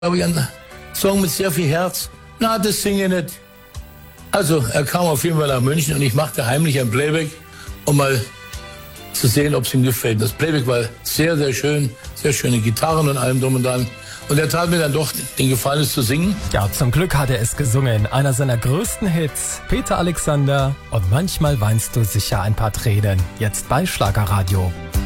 habe ich einen Song mit sehr viel Herz. Na, das singe ich nicht. Also, er kam auf jeden Fall nach München und ich machte heimlich ein Playback, um mal zu sehen, ob es ihm gefällt. Das Playback war sehr, sehr schön, sehr schöne Gitarren und allem drum und dran. Und er tat mir dann doch den Gefallen, es zu singen. Ja, zum Glück hat er es gesungen. Einer seiner größten Hits, Peter Alexander. Und manchmal weinst du sicher ein paar Tränen. Jetzt bei Schlagerradio.